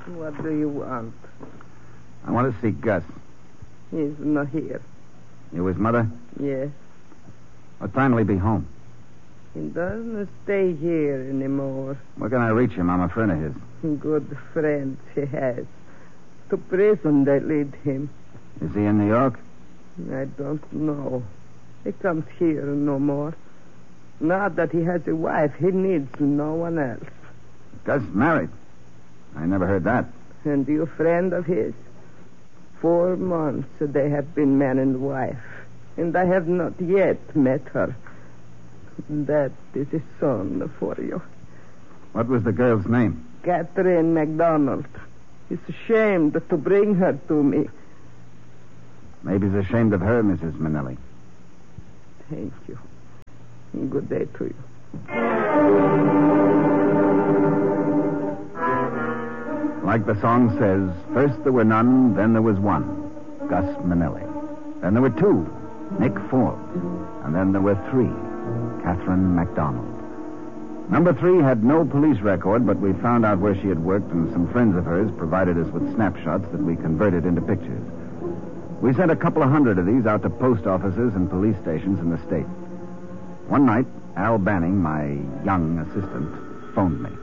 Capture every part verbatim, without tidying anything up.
What do you want? I want to see Gus. He's not here. You his mother? Yes. What time will he be home? He doesn't stay here anymore. Where can I reach him? I'm a friend of his. Good friends he has. To prison they lead him. Is he in New York? I don't know. He comes here no more. Now that he has a wife, he needs no one else. Gus married. I never heard that. And you a friend of his? Four months they have been man and wife. And I have not yet met her. That is a son for you. What was the girl's name? Catherine MacDonald. It's ashamed to bring her to me. Maybe he's ashamed of her, Missus Manelli. Thank you. Good day to you. Like the song says, first there were none, then there was one, Gus Manelli. Then there were two, Nick Forbes. And then there were three, Catherine MacDonald. Number three had no police record, but we found out where she had worked, and some friends of hers provided us with snapshots that we converted into pictures. We sent a couple of hundred of these out to post offices and police stations in the state. One night, Al Banning, my young assistant, phoned me.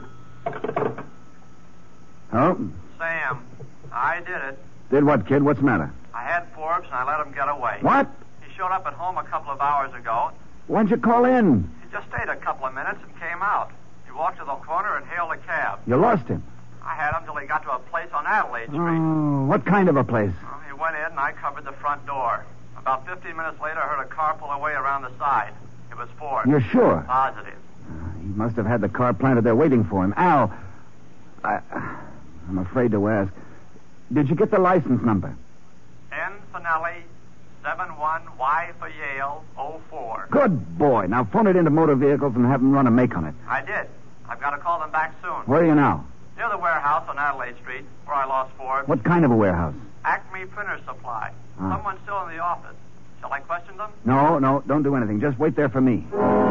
Oh? Sam, I did it. Did what, kid? What's the matter? I had Forbes, and I let him get away. What? He showed up at home a couple of hours ago. Why'd you call in? He just stayed a couple of minutes and came out. He walked to the corner and hailed a cab. You lost him. I had him till he got to a place on Adelaide Street. Oh, what kind of a place? Well, he went in, and I covered the front door. About fifteen minutes later, I heard a car pull away around the side. It was Ford. You're sure? Positive. Uh, he must have had the car planted there waiting for him. Al, I, I'm afraid to ask. Did you get the license number? N. Finelli, seven one Y for Yale, oh four. Good boy. Now phone it into motor vehicles and have them run a make on it. I did. I've got to call them back soon. Where are you now? Near the warehouse on Adelaide Street, where I lost Ford. What kind of a warehouse? Acme Printer Supply. Ah. Someone's still in the office. Shall I question them? No, no, don't do anything. Just wait there for me.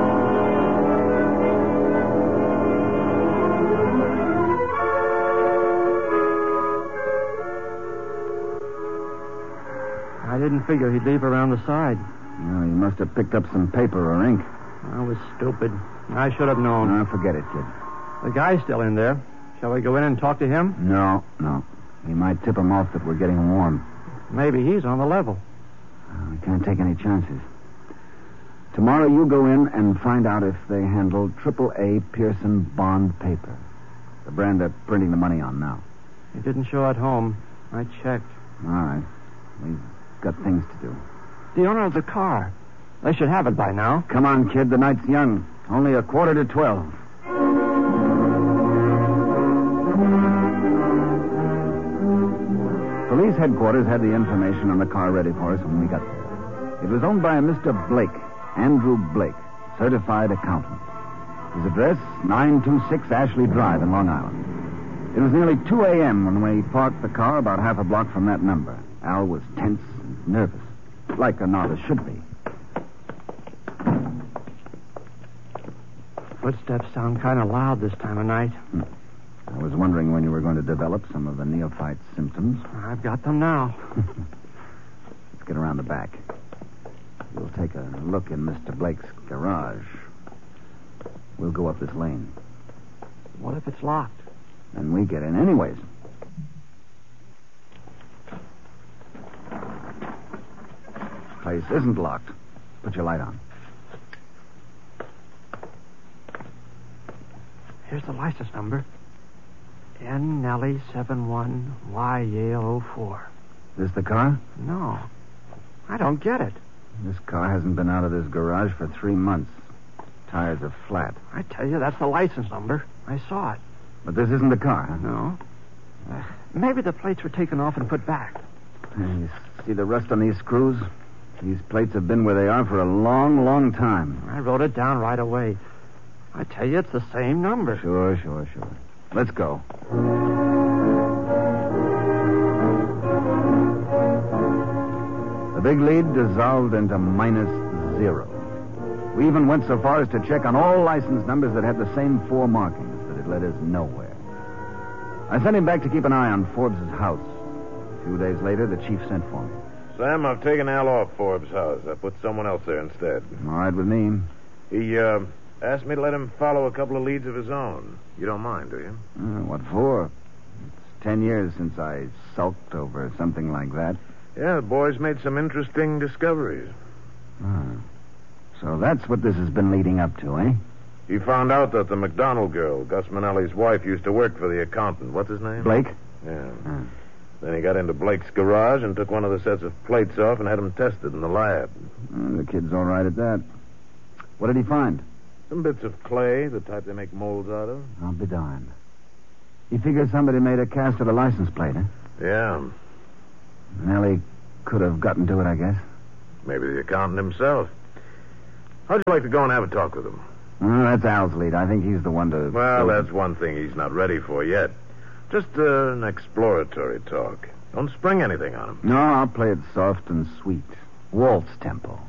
I didn't figure he'd leave around the side. Well, he must have picked up some paper or ink. I was stupid. I should have known. No, forget it, kid. The guy's still in there. Shall we go in and talk to him? No, no. He might tip him off that we're getting warm. Maybe he's on the level. Uh, we can't take any chances. Tomorrow you go in and find out if they handle triple A Pearson bond paper. The brand they're printing the money on now. He didn't show at home. I checked. All right. We've got things to do. The owner of the car. They should have it by now. Come on, kid. The night's young. Only a quarter to twelve. Police headquarters had the information on the car ready for us when we got there. It was owned by a Mister Blake, Andrew Blake, certified accountant. His address, nine two six Ashley Drive in Long Island. It was nearly two a.m. when we parked the car about half a block from that number. Al was tense and nervous, like a novice should be. Footsteps sound kind of loud this time of night. Hmm. I was wondering when you were going to develop some of the neophyte symptoms. I've got them now. Let's get around the back. We'll take a look in Mister Blake's garage. We'll go up this lane. What if it's locked? Then we get in anyways. Place isn't locked. Put your light on. Here's the license number. N. Nellie seven one Y Yale oh four. This the car? No. I don't get it. This car hasn't been out of this garage for three months. Tires are flat. I tell you, that's the license number. I saw it. But this isn't the car, huh? No. Uh, maybe the plates were taken off and put back. You see the rust on these screws? These plates have been where they are for a long, long time. I wrote it down right away. I tell you, it's the same number. Sure, sure, sure. Let's go. The big lead dissolved into minus zero. We even went so far as to check on all license numbers that had the same four markings, but it led us nowhere. I sent him back to keep an eye on Forbes' house. A few days later, the chief sent for me. Sam, I've taken Al off Forbes' house. I put someone else there instead. All right with me. He, uh, asked me to let him follow a couple of leads of his own. You don't mind, do you? Uh, what for? It's ten years since I sulked over something like that. Yeah, the boy's made some interesting discoveries. Ah. So that's what this has been leading up to, eh? He found out that the McDonald girl, Gus Manelli's wife, used to work for the accountant. What's his name? Blake? Yeah. Ah. Then he got into Blake's garage and took one of the sets of plates off and had them tested in the lab. Uh, the kid's all right at that. What did he find? Some bits of clay, the type they make molds out of. I'll be darned. He figured somebody made a cast of the license plate, huh? Yeah. Nellie could have gotten to it, I guess. Maybe the accountant himself. How'd you like to go and have a talk with him? Oh, that's Al's lead. I think he's the one to... Well, that's one thing he's not ready for yet. Just uh, an exploratory talk. Don't spring anything on him. No, I'll play it soft and sweet. Waltz tempo.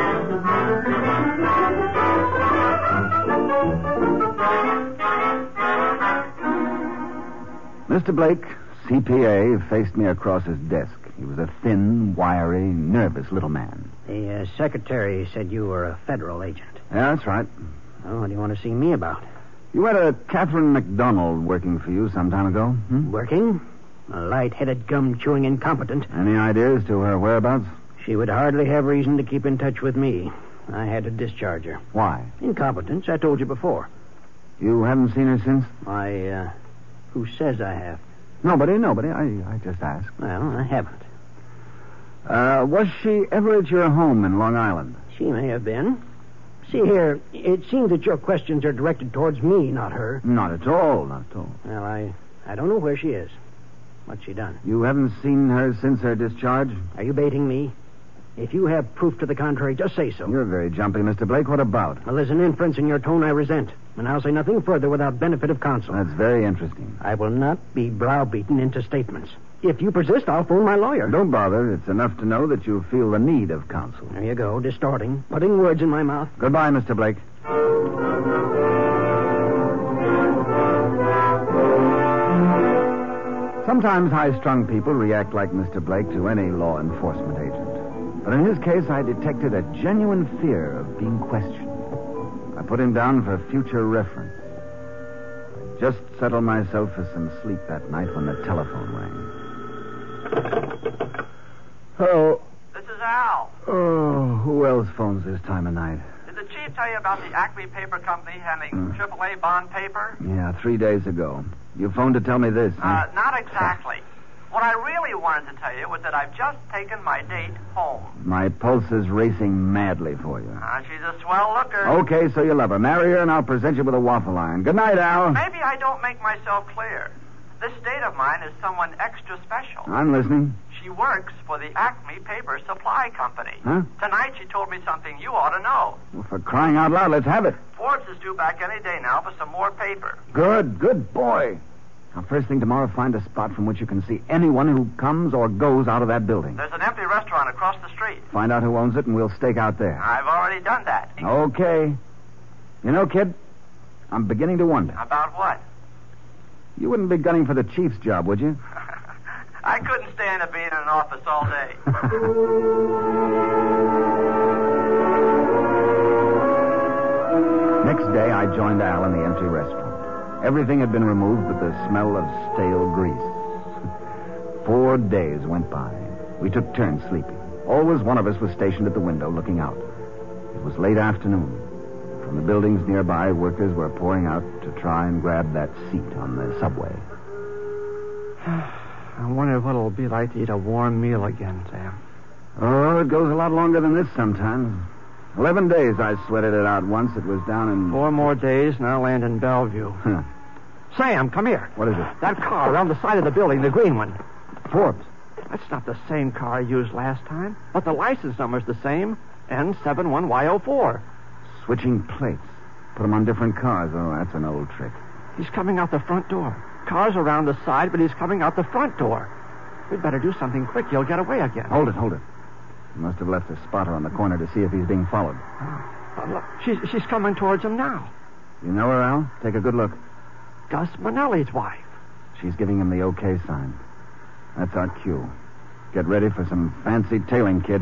Mister Blake, C P A, faced me across his desk. He was a thin, wiry, nervous little man. The uh, secretary said you were a federal agent. Yeah, that's right. Oh, what do you want to see me about? You had a Catherine McDonald working for you some time ago. Hmm? Working? A light-headed, gum-chewing incompetent. Any ideas to her whereabouts? She would hardly have reason to keep in touch with me. I had to discharge her. Why? Incompetence, I told you before. You haven't seen her since? I, uh, who says I have? Nobody, nobody. I, I just asked. Well, I haven't. Uh, was she ever at your home in Long Island? She may have been. See here, it seems that your questions are directed towards me, not her. Not at all, not at all. Well, I, I don't know where she is. What's she done? You haven't seen her since her discharge? Are you baiting me? If you have proof to the contrary, just say so. You're very jumpy, Mister Blake. What about? Well, there's an inference in your tone I resent, and I'll say nothing further without benefit of counsel. That's very interesting. I will not be browbeaten into statements. If you persist, I'll phone my lawyer. Don't bother. It's enough to know that you feel the need of counsel. There you go, distorting, putting words in my mouth. Goodbye, Mister Blake. Sometimes high-strung people react like Mister Blake to any law enforcement agent. But in his case, I detected a genuine fear of being questioned. I put him down for future reference. I just settled myself for some sleep that night when the telephone rang. Oh, This is Al. oh, who else phones this time of night? Did the chief tell you about the Acme Paper Company handling triple A bond paper? Yeah, three days ago. You phoned to tell me this, huh? Uh, not exactly. What I really wanted to tell you was that I've just taken my date home. My pulse is racing madly for you. Uh, she's a swell looker. Okay, so you love her. Marry her, and I'll present you with a waffle iron. Good night, Al. Maybe I don't make myself clear. This date of mine is someone extra special. I'm listening. She works for the Acme Paper Supply Company. Huh? Tonight she told me something you ought to know. Well, for crying out loud, let's have it. Forbes is due back any day now for some more paper. Good, good boy. Now, first thing tomorrow, find a spot from which you can see anyone who comes or goes out of that building. There's an empty restaurant across the street. Find out who owns it, and we'll stake out there. I've already done that. Okay. You know, kid, I'm beginning to wonder. About what? You wouldn't be gunning for the chief's job, would you? I couldn't stand to be in an office all day. Next day, I joined Al in the empty restaurant. Everything had been removed but the smell of stale grease. Four days went by. We took turns sleeping. Always one of us was stationed at the window looking out. It was late afternoon. From the buildings nearby, workers were pouring out to try and grab that seat on the subway. I wonder what it'll be like to eat a warm meal again, Sam. Oh, it goes a lot longer than this sometimes. Eleven days I sweated it out once. It was down in... Four more days, and I'll land in Bellevue. Huh. Sam, come here. What is it? That car around the side of the building, the green one. Forbes. That's not the same car I used last time. But the license number's the same. N seventy-one Y oh four. Switching plates. Put them on different cars. Oh, that's an old trick. He's coming out the front door. Car's around the side, but he's coming out the front door. We'd better do something quick. He'll get away again. Hold it, hold it. He must have left a spotter on the corner to see if he's being followed. Uh, look, she's, she's coming towards him now. You know her, Al? Take a good look. Gus Manelli's wife. She's giving him the okay sign. That's our cue. Get ready for some fancy tailing, kid.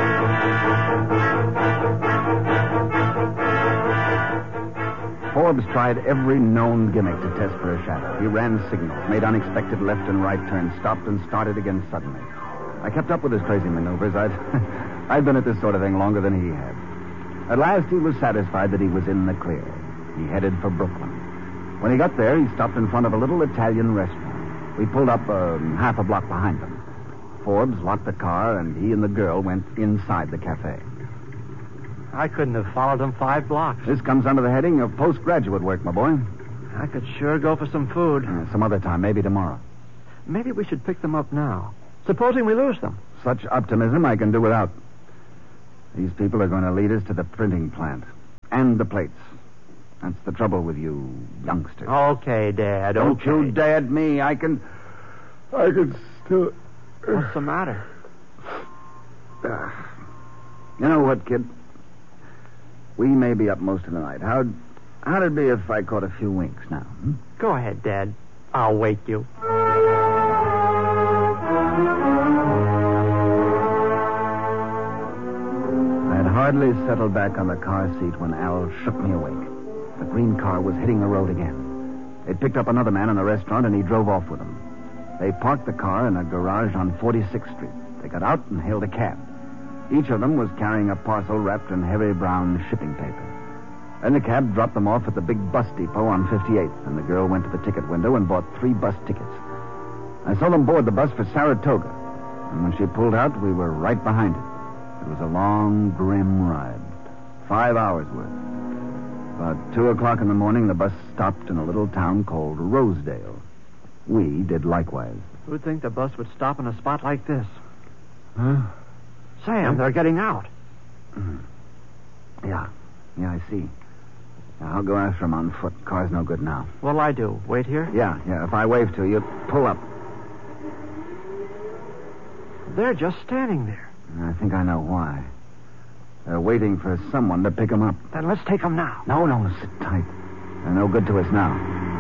Forbes tried every known gimmick to test for a shadow. He ran signals, made unexpected left and right turns, stopped and started again suddenly. I kept up with his crazy maneuvers. I'd, I'd been at this sort of thing longer than he had. At last, he was satisfied that he was in the clear. He headed for Brooklyn. When he got there, he stopped in front of a little Italian restaurant. We pulled up uh, half a block behind them. Forbes locked the car, and he and the girl went inside the cafe. I couldn't have followed them five blocks. This comes under the heading of postgraduate work, my boy. I could sure go for some food. Uh, some other time, maybe tomorrow. Maybe we should pick them up now. Supposing we lose them. Such optimism I can do without. These people are going to lead us to the printing plant. And the plates. That's the trouble with you youngsters. Okay, Dad. Don't okay. you dad me. I can... I can still... What's the matter? Uh, you know what, kid? We may be up most of the night. How'd, how'd it be if I caught a few winks now? Hmm? Go ahead, Dad. I'll wake you. I had hardly settled back on the car seat when Al shook me awake. The green car was hitting the road again. It picked up another man in the restaurant, and he drove off with him. They parked the car in a garage on forty-sixth Street. They got out and hailed a cab. Each of them was carrying a parcel wrapped in heavy brown shipping paper. Then the cab dropped them off at the big bus depot on fifty-eighth, and the girl went to the ticket window and bought three bus tickets. I saw them board the bus for Saratoga, and when she pulled out, we were right behind it. It was a long, grim ride. Five hours worth. About two o'clock in the morning, the bus stopped in a little town called Rosedale. We did likewise. Who'd think the bus would stop in a spot like this? Huh? Sam, they're getting out. Yeah. Yeah, I see. Now, I'll go after them on foot. Car's no good now. What'll I do? Wait here? Yeah, yeah. If I wave to you, pull up. They're just standing there. I think I know why. They're waiting for someone to pick them up. Then let's take them now. No, no, sit tight. They're no good to us now.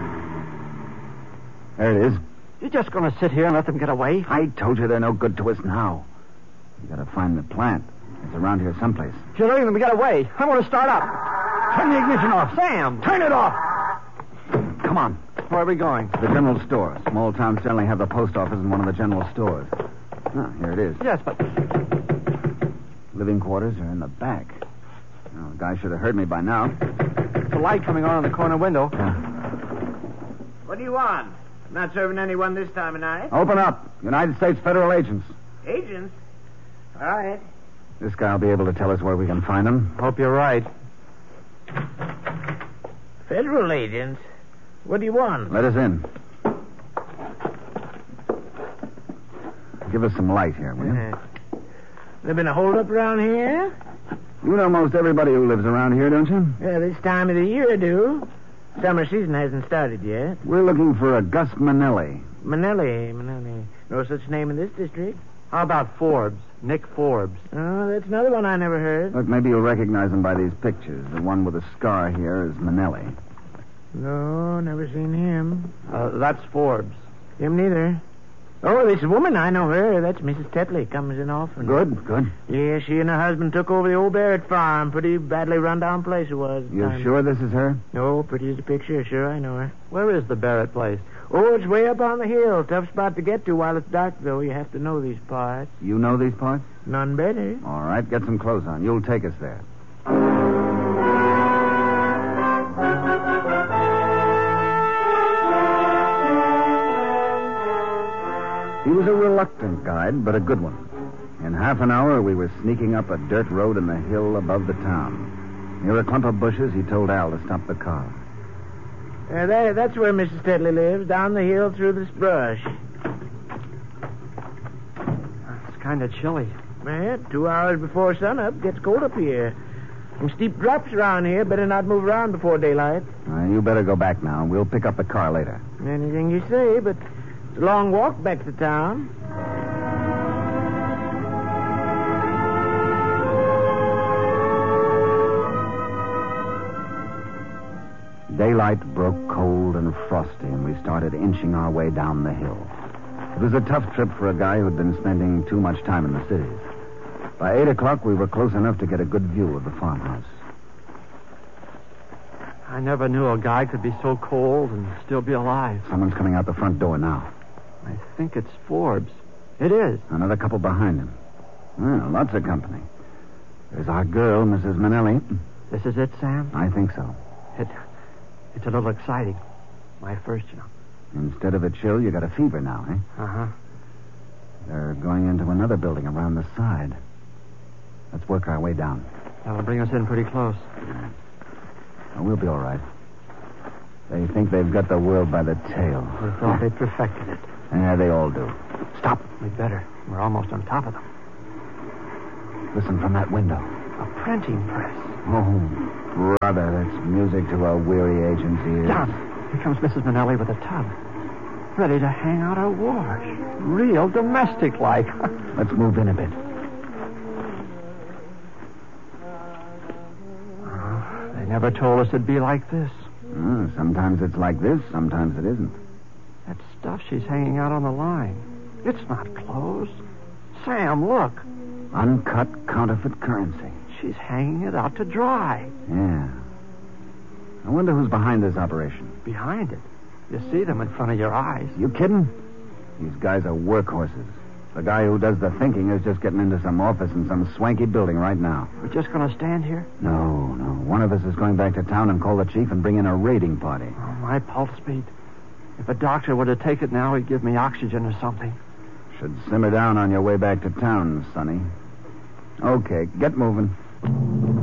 There it is. You're just going to sit here and let them get away? I told you they're no good to us now. You got to find the plant. It's around here someplace. If you're letting them get away, I'm going to start up. Turn the ignition off. Sam! Turn it off! Come on. Where are we going? The general store. Small towns generally have the post office in one of the general stores. Ah, here it is. Yes, but... Living quarters are in the back. Oh, the guy should have heard me by now. There's a light coming on in the corner window. Yeah. What do you want? Not serving anyone this time of night. Open up. United States federal agents. Agents? All right. This guy will be able to tell us where we can find them. Hope you're right. Federal agents? What do you want? Let us in. Give us some light here, will you? Uh, there been a holdup around here? You know most everybody who lives around here, don't you? Yeah, this time of the year I do. Summer season hasn't started yet. We're looking for a Gus Manelli. Manelli, Manelli. No such name in this district. How about Forbes? Nick Forbes. Oh, that's another one I never heard. Look, maybe you'll recognize him by these pictures. The one with the scar here is Manelli. No, never seen him. Uh, that's Forbes. Him neither. Oh, this woman, I know her. That's Missus Tetley. Comes in often. Good, good. Yeah, she and her husband took over the old Barrett farm. Pretty badly run down place it was. You Time. sure this is her? No, pretty as a picture. Sure, I know her. Where is the Barrett place? Oh, it's way up on the hill. Tough spot to get to while it's dark, though. You have to know these parts. You know these parts? None better. All right, get some clothes on. You'll take us there. He was a reluctant guide, but a good one. In half an hour, we were sneaking up a dirt road in the hill above the town. Near a clump of bushes, he told Al to stop the car. Uh, that, that's where Missus Tetley lives, down the hill through this brush. It's kind of chilly. Yeah, two hours before sunup. Gets cold up here. Some steep drops around here. Better not move around before daylight. Uh, you better go back now. We'll pick up the car later. Anything you say, but it's a long walk back to town. Daylight broke cold and frosty, and we started inching our way down the hill. It was a tough trip for a guy who'd been spending too much time in the cities. By eight o'clock, we were close enough to get a good view of the farmhouse. I never knew a guy could be so cold and still be alive. Someone's coming out the front door now. I think it's Forbes. It is. Another couple behind him. Well, lots of company. There's our girl, Missus Manelli. This is it, Sam? I think so. It, it's a little exciting. My first, you know. Instead of a chill, you got a fever now, eh? Uh-huh. They're going into another building around the side. Let's work our way down. That'll bring us in pretty close. Oh, we'll be all right. They think they've got the world by the tail. They thought they'd perfected it. Yeah, they all do. Stop. We'd better. We're almost on top of them. Listen from that window. A printing press. Oh, brother, that's music to a weary agent's ears. Down. Here comes Missus Manelli with a tub. Ready to hang out a wash. Real domestic-like. Let's move in a bit. Oh, they never told us it'd be like this. Mm, sometimes it's like this, sometimes it isn't. That stuff she's hanging out on the line. It's not clothes. Sam, look. Uncut counterfeit currency. She's hanging it out to dry. Yeah. I wonder who's behind this operation. Behind it? You see them in front of your eyes. You kidding? These guys are workhorses. The guy who does the thinking is just getting into some office in some swanky building right now. We're just going to stand here? No, no. One of us is going back to town and call the chief and bring in a raiding party. Oh, my pulse beat. If a doctor were to take it now, he'd give me oxygen or something. Should simmer down on your way back to town, Sonny. Okay, get moving.